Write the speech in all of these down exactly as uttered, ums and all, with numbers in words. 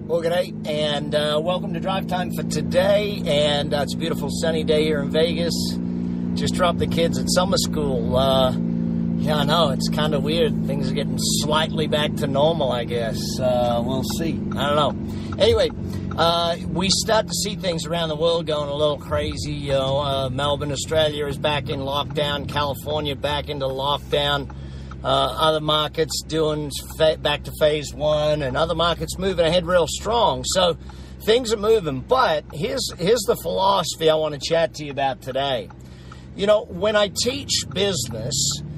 Well, g'day, and uh, welcome to Drive Time for today. And uh, it's a beautiful sunny day here in Vegas. Just dropped the kids at summer school. Uh, yeah, I know, it's kind of weird. Things are getting slightly back to normal, I guess. Uh, we'll see. I don't know. Anyway, uh, we start to see things around the world going a little crazy. You know, uh, Melbourne, Australia is back in lockdown. California back into lockdown. Uh, other markets doing fa- back to phase one, and other markets moving ahead real strong. So things are moving. But here's here's the philosophy I want to chat to you about today. You know, when I teach business,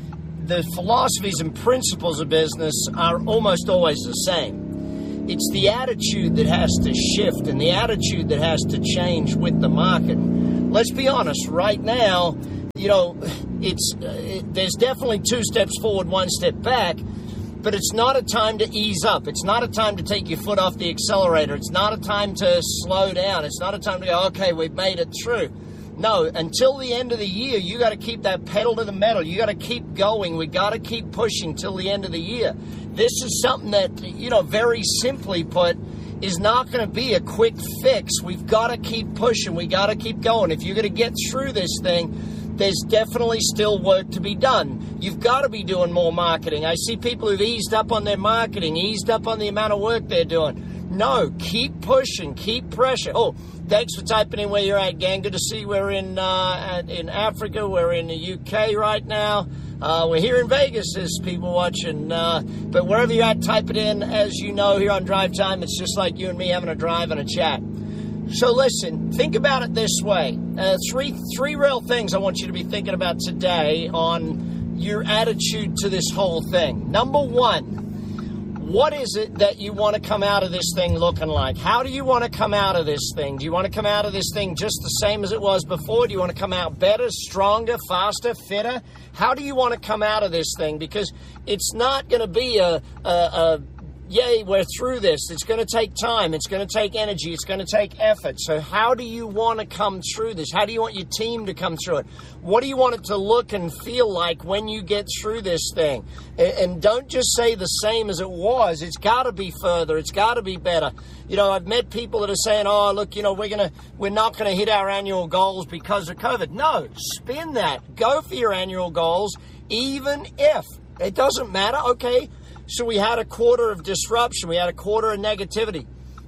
the philosophies and principles of business are almost always the same. It's the attitude that has to shift and the attitude that has to change with the market. Let's be honest, right now, you know, it's uh, it, there's definitely two steps forward, one step back, but it's not a time to ease up. It's not a time to take your foot off the accelerator. It's not a time to slow down. It's not a time to go, okay, we've made it through. No, until the end of the year, you got to keep that pedal to the metal. You got to keep going. We got to keep pushing till the end of the year. This is something that, you know, very simply put, is not going to be a quick fix. We've got to keep pushing. We got to keep going. If you're going to get through this thing, there's definitely still work to be done. You've got to be doing more marketing. I see people who've eased up on their marketing, eased up on the amount of work they're doing. No, keep pushing, keep pressure. Oh, thanks for typing in where you're at, gang. Good to see we're in uh, in Africa. We're in the U K right now. Uh, we're here in Vegas, there's people watching. Uh, but wherever you're at, type it in. As you know, here on Drive Time, it's just like you and me having a drive and a chat. So listen, think about it this way. Uh, three three real things I want you to be thinking about today on your attitude to this whole thing. Number one, what is it that you want to come out of this thing looking like? How do you want to come out of this thing? Do you want to come out of this thing just the same as it was before? Do you want to come out better, stronger, faster, fitter? How do you want to come out of this thing? Because it's not going to be a... a, a yay, we're through this. It's going to take time. It's going to take energy. It's going to take effort. So how do you want to come through this? How do you want your team to come through it? What do you want it to look and feel like when you get through this thing? And don't just say the same as it was. It's got to be further. It's got to be better. You know, I've met people that are saying, oh, look, you know, we're going to, we're not going to hit our annual goals because of COVID. No, spin that. Go for your annual goals, even if. It doesn't matter. Okay. So we had a quarter of disruption. We had a quarter of negativity.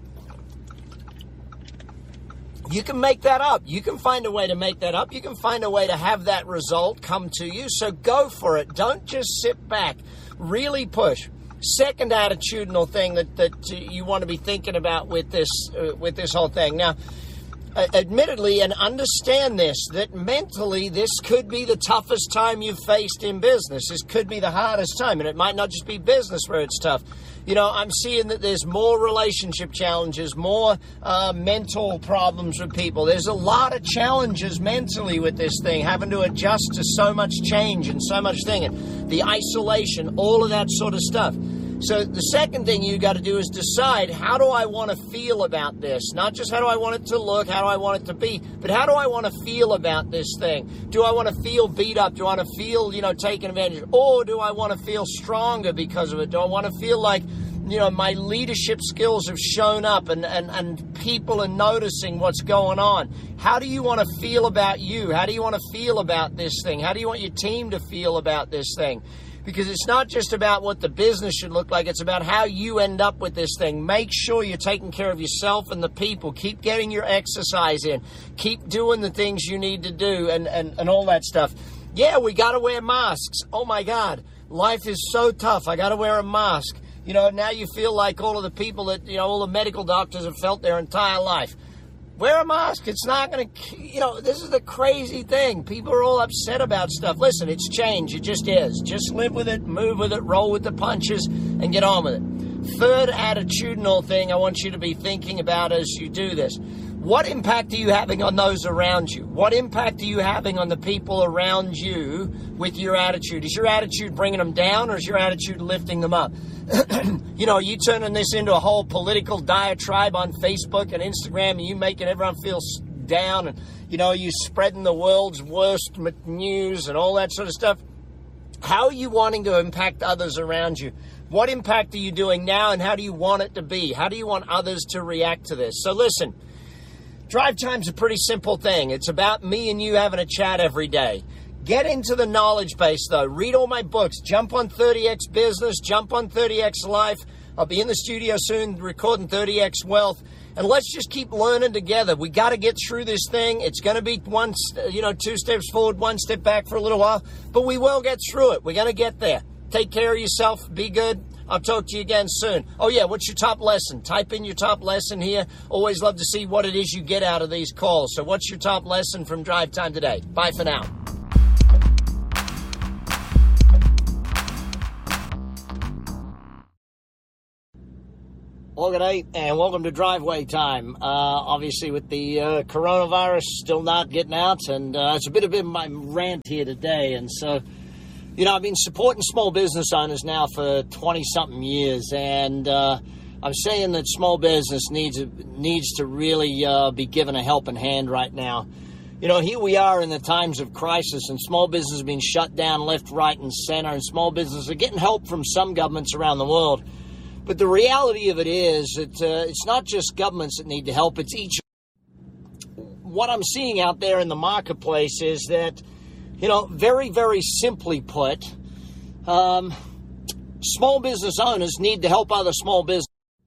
You can make that up. You can find a way to make that up. You can find a way to have that result come to you. So go for it. Don't just sit back. Really push. Second attitudinal thing that, that you want to be thinking about with this, uh, with this whole thing. Now, Uh, admittedly, and understand this, that mentally this could be the toughest time you've faced in business. This could be the hardest time, and it might not just be business where it's tough. You know, I'm seeing that there's more relationship challenges, more uh, mental problems with people. There's a lot of challenges mentally with this thing, having to adjust to so much change and so much thing, and the isolation, all of that sort of stuff. So the second thing you got to do is decide, how do I want to feel about this? Not just how do I want it to look, how do I want it to be, but how do I want to feel about this thing? Do I want to feel beat up? Do I want to feel, you know, taken advantage of? Or do I want to feel stronger because of it? Do I want to feel like, you know, my leadership skills have shown up and, and, and people are noticing what's going on? How do you want to feel about you? How do you want to feel about this thing? How do you want your team to feel about this thing? Because it's not just about what the business should look like. It's about how you end up with this thing. Make sure you're taking care of yourself and the people. Keep getting your exercise in. Keep doing the things you need to do and, and, and all that stuff. Yeah, we got to wear masks. Oh, my God. Life is so tough. I got to wear a mask. You know, now you feel like all of the people that, you know, all the medical doctors have felt their entire life. Wear a mask. It's not going to, you know, this is the crazy thing. People are all upset about stuff. Listen, it's change. It just is. Just live with it, move with it, roll with the punches, and get on with it. Third attitudinal thing I want you to be thinking about as you do this. What impact are you having on those around you? What impact are you having on the people around you with your attitude? Is your attitude bringing them down, or is your attitude lifting them up? You know, you turning this into a whole political diatribe on Facebook and Instagram, and you making everyone feel down, and, you know, you spreading the world's worst news and all that sort of stuff. How are you wanting to impact others around you? What impact are you doing now, and how do you want it to be? How do you want others to react to this? So listen, Drive Time's a pretty simple thing. It's about me and you having a chat every day. Get into the knowledge base, though. Read all my books. Jump on thirty X Business. Jump on thirty X Life. I'll be in the studio soon recording thirty X Wealth. And let's just keep learning together. We got to get through this thing. It's going to be one, you know, two steps forward, one step back for a little while. But we will get through it. We're going to get there. Take care of yourself. Be good. I'll talk to you again soon. Oh, yeah, what's your top lesson? Type in your top lesson here. Always love to see what it is you get out of these calls. So what's your top lesson from Drive Time today? Bye for now. Well, good day, and welcome to Driveway Time. Uh, obviously, with the uh, coronavirus still not getting out, and uh, it's a bit of a, my rant here today. And so, you know, I've been supporting small business owners now for twenty-something years, and uh, I'm saying that small business needs needs to really uh, be given a helping hand right now. You know, here we are in the times of crisis, and small business is being shut down left, right, and center, and small businesses are getting help from some governments around the world. But the reality of it is that uh, it's not just governments that need to help, it's each. What I'm seeing out there in the marketplace is that, you know, very, very simply put, um, small business owners need to help other small business.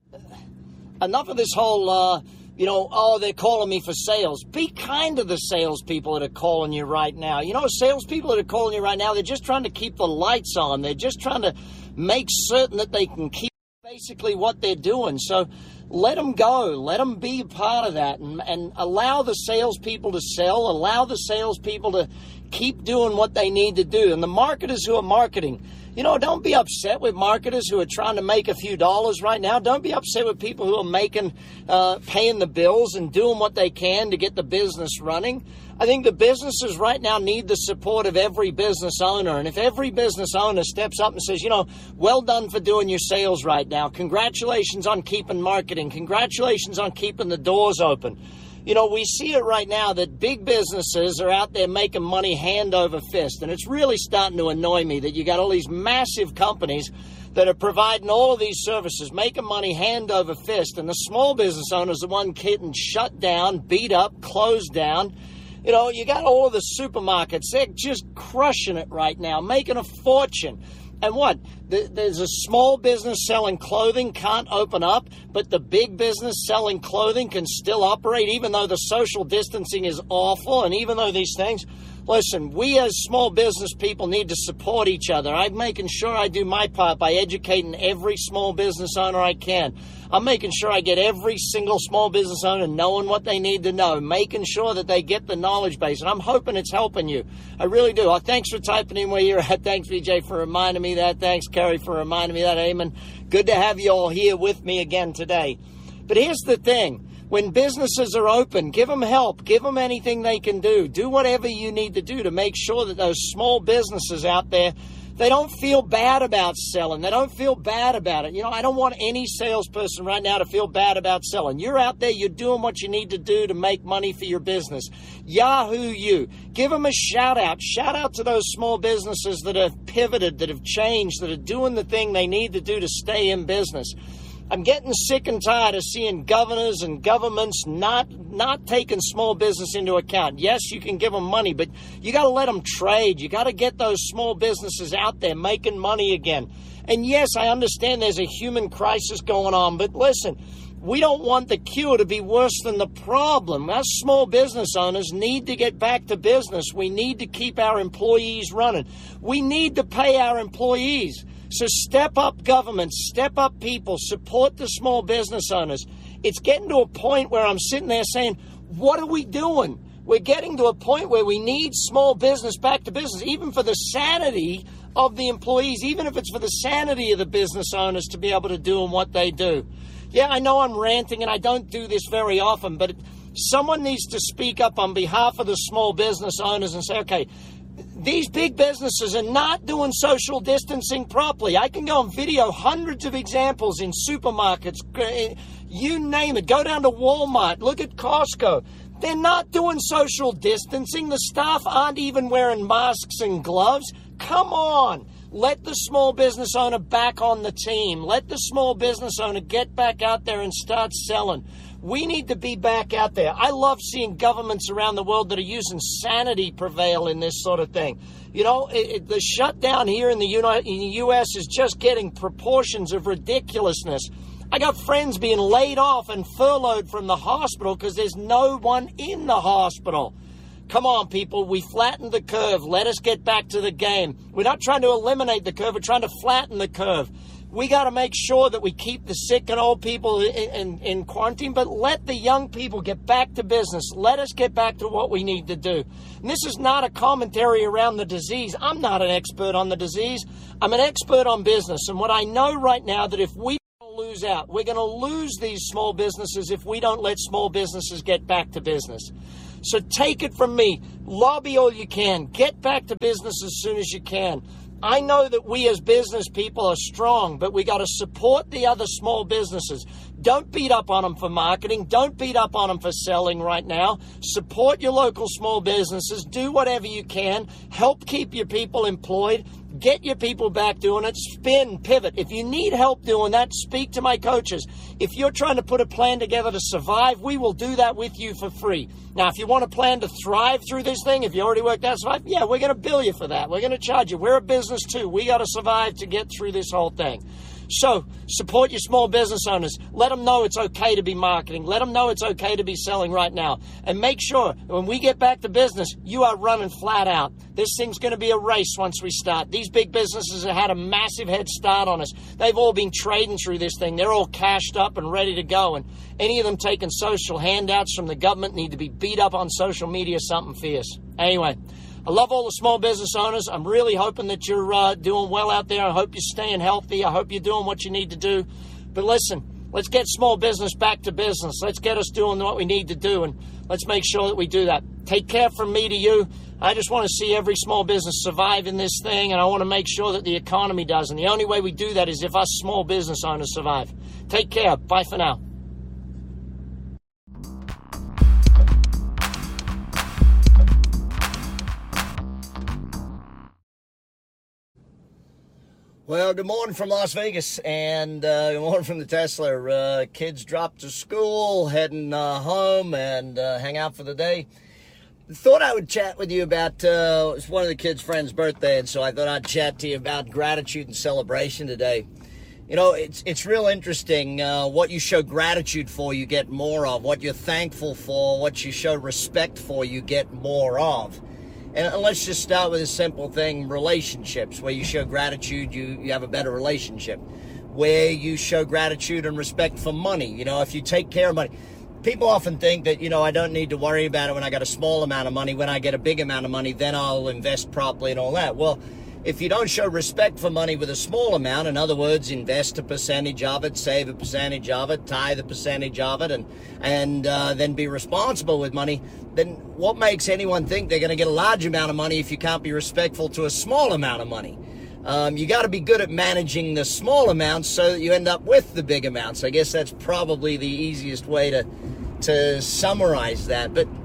Enough of this whole, uh, you know, oh, they're calling me for sales. Be kind to the salespeople that are calling you right now. You know, salespeople that are calling you right now, they're just trying to keep the lights on. They're just trying to make certain that they can keep basically what they're doing. So let them go. Let them be a part of that, and, and allow the salespeople to sell. Allow the salespeople to keep doing what they need to do. And the marketers who are marketing, you know, don't be upset with marketers who are trying to make a few dollars right now. Don't be upset with people who are making, uh, paying the bills and doing what they can to get the business running. I think the businesses right now need the support of every business owner. And if every business owner steps up and says, you know, well done for doing your sales right now. Congratulations on keeping marketing. Congratulations on keeping the doors open. You know, we see it right now that big businesses are out there making money hand over fist. And it's really starting to annoy me that you got all these massive companies that are providing all of these services, making money hand over fist. And the small business owners are the one getting shut down, beat up, closed down. You know, you got all of the supermarkets. They're just crushing it right now, making a fortune. And what? There's a small business selling clothing can't open up, but the big business selling clothing can still operate, even though the social distancing is awful, and even though these things. Listen, we as small business people need to support each other. I'm making sure I do my part by educating every small business owner I can. I'm making sure I get every single small business owner knowing what they need to know, making sure that they get the knowledge base, and I'm hoping it's helping you. I really do. Oh, thanks for typing in where you're at. Thanks, V J, for reminding me that. Thanks, Kerry, for reminding me that. Amen. Good to have you all here with me again today. But here's the thing. When businesses are open, give them help. Give them anything they can do. Do whatever you need to do to make sure that those small businesses out there, they don't feel bad about selling. They don't feel bad about it. You know, I don't want any salesperson right now to feel bad about selling. You're out there, you're doing what you need to do to make money for your business. Yahoo you. Give them a shout out. Shout out to those small businesses that have pivoted, that have changed, that are doing the thing they need to do to stay in business. I'm getting sick and tired of seeing governors and governments not not taking small business into account. Yes, you can give them money, but you got to let them trade. You got to get those small businesses out there making money again. And yes, I understand there's a human crisis going on, but listen, we don't want the cure to be worse than the problem. Us small business owners need to get back to business. We need to keep our employees running. We need to pay our employees. So step up government, step up people, support the small business owners. It's getting to a point where I'm sitting there saying, what are we doing? We're getting to a point where we need small business back to business, even for the sanity of the employees, even if it's for the sanity of the business owners to be able to do what they do. Yeah, I know I'm ranting and I don't do this very often, but someone needs to speak up on behalf of the small business owners and say, okay, these big businesses are not doing social distancing properly. I can go on video hundreds of examples in supermarkets, you name it. Go down to Walmart, look at Costco. They're not doing social distancing. The staff aren't even wearing masks and gloves. Come on. Let the small business owner back on the team. Let the small business owner get back out there and start selling. We need to be back out there. I love seeing governments around the world that are using sanity prevail in this sort of thing. You know, it, it, the shutdown here in the, United, in the U S is just getting proportions of ridiculousness. I got friends being laid off and furloughed from the hospital because there's no one in the hospital. Come on, people. We flattened the curve. Let us get back to the game. We're not trying to eliminate the curve. We're trying to flatten the curve. We got to make sure that we keep the sick and old people in, in, in quarantine, but let the young people get back to business. Let us get back to what we need to do. And this is not a commentary around the disease. I'm not an expert on the disease. I'm an expert on business. And what I know right now that if we lose out, we're going to lose these small businesses if we don't let small businesses get back to business. So take it from me. Lobby all you can. Get back to business as soon as you can. I know that we as business people are strong, but we got to support the other small businesses. Don't beat up on them for marketing. Don't beat up on them for selling right now. Support your local small businesses. Do whatever you can. Help keep your people employed. Get your people back doing it. Spin, pivot. If you need help doing that, speak to my coaches. If you're trying to put a plan together to survive, we will do that with you for free. Now, if you want a plan to thrive through this thing, if you already worked out survive, yeah, we're going to bill you for that. We're going to charge you. We're a business too. We got to survive to get through this whole thing. So support your small business owners. Let them know it's okay to be marketing. Let them know it's okay to be selling right now. And make sure when we get back to business, you are running flat out. This thing's going to be a race once we start. These big businesses have had a massive head start on us. They've all been trading through this thing. They're all cashed up and ready to go. And any of them taking social handouts from the government need to be beat up on social media, something fierce. Anyway, I love all the small business owners. I'm really hoping that you're uh, doing well out there. I hope you're staying healthy. I hope you're doing what you need to do. But listen, let's get small business back to business. Let's get us doing what we need to do, and let's make sure that we do that. Take care from me to you. I just want to see every small business survive in this thing, and I want to make sure that the economy does. And the only way we do that is if us small business owners survive. Take care. Bye for now. Well, good morning from Las Vegas, and uh, good morning from the Tesla. Uh, kids dropped to school, heading uh, home, and uh, hang out for the day. Thought I would chat with you about, uh, it's one of the kids' friend's birthday, and so I thought I'd chat to you about gratitude and celebration today. You know, it's it's real interesting. Uh, what you show gratitude for, you get more of. What you're thankful for, what you show respect for, you get more of. And let's just start with a simple thing, relationships. Where you show gratitude, you, you have a better relationship. Where you show gratitude and respect for money. You know, if you take care of money. People often think that, you know, I don't need to worry about it when I got a small amount of money. When I get a big amount of money, then I'll invest properly and all that. Well, if you don't show respect for money with a small amount, in other words, invest a percentage of it, save a percentage of it, tithe a percentage of it, and and uh, then be responsible with money, then what makes anyone think they're going to get a large amount of money if you can't be respectful to a small amount of money? Um, you got to be good at managing the small amounts so that you end up with the big amounts. I guess that's probably the easiest way to to summarize that. But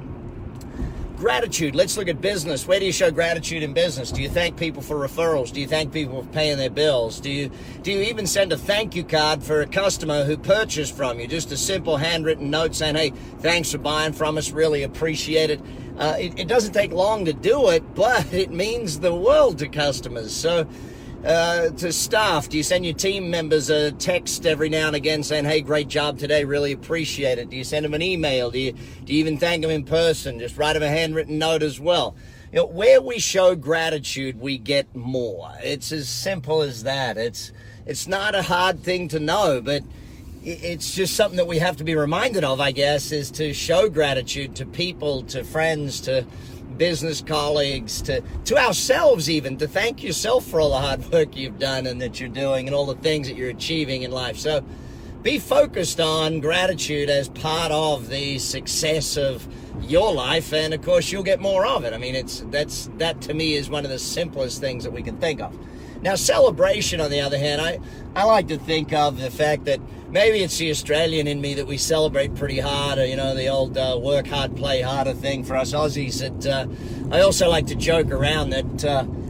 gratitude, let's look at business. Where do you show gratitude in business? Do you thank people for referrals? Do you thank people for paying their bills? Do you do you even send a thank you card for a customer who purchased from you? Just a simple handwritten note saying, hey, thanks for buying from us, really appreciate it. Uh, it, it doesn't take long to do it, but it means the world to customers. So uh, to staff, do you send your team members a text every now and again saying, hey, great job today, really appreciate it? Do you send them an email? Do you, do you even thank them in person? Just write them a handwritten note as well. You know, where we show gratitude, we get more. It's as simple as that. It's, it's not a hard thing to know, but it's just something that we have to be reminded of, I guess, is to show gratitude to people, to friends, to business colleagues, to, to ourselves even, to thank yourself for all the hard work you've done and that you're doing and all the things that you're achieving in life. So be focused on gratitude as part of the success of your life, and of course you'll get more of it. I mean, it's that's that to me is one of the simplest things that we can think of. Now, celebration, on the other hand, I, I like to think of the fact that maybe it's the Australian in me that we celebrate pretty hard, or, you know, the old uh, work hard, play harder thing for us Aussies. That, uh, I also like to joke around that, uh,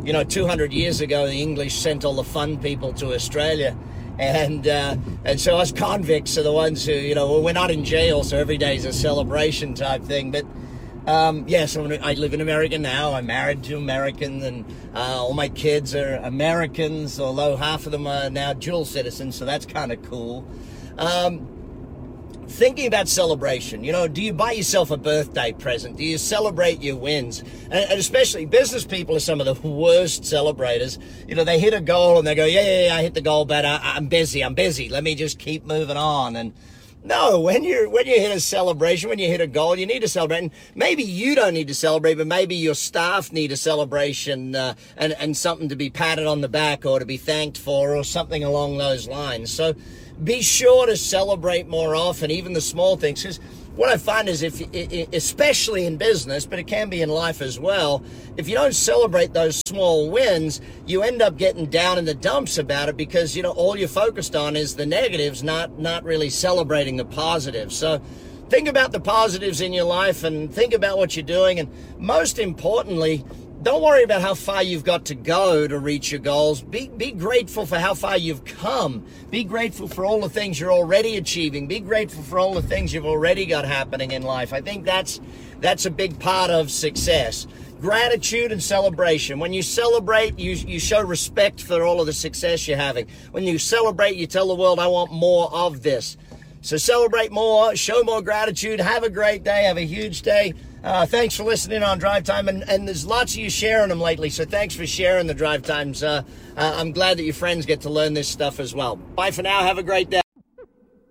you know, two hundred years ago, the English sent all the fun people to Australia. And uh, and so us convicts are the ones who, you know, well, we're not in jail, so every day is a celebration type thing. But um, yes, I live in America now. I'm married to Americans, and uh, all my kids are Americans, although half of them are now dual citizens, so that's kind of cool. Um, Thinking about celebration, you know, do you buy yourself a birthday present? Do you celebrate your wins? And, and especially business people are some of the worst celebrators. You know, they hit a goal and they go, yeah, yeah, yeah, I hit the goal, but I, I'm busy, I'm busy. Let me just keep moving on. And no, when you're when you hit a celebration, when you hit a goal, you need to celebrate. And maybe you don't need to celebrate, but maybe your staff need a celebration uh, and, and something to be patted on the back or to be thanked for or something along those lines. So be sure to celebrate more often, even the small things. Because what I find is, if, especially in business, but it can be in life as well, if you don't celebrate those small wins, you end up getting down in the dumps about it because, you know, all you're focused on is the negatives, not not really celebrating the positives. So think about the positives in your life and think about what you're doing. And most importantly, don't worry about how far you've got to go to reach your goals. Be, be grateful for how far you've come. Be grateful for all the things you're already achieving. Be grateful for all the things you've already got happening in life. I think that's that's a big part of success. Gratitude and celebration. When you celebrate, you, you show respect for all of the success you're having. When you celebrate, you tell the world, I want more of this. So celebrate more, show more gratitude, have a great day, have a huge day. Uh, thanks for listening on Drive Time, and, and there's lots of you sharing them lately, so thanks for sharing the Drive Times. Uh, uh, I'm glad that your friends get to learn this stuff as well. Bye for now, have a great day.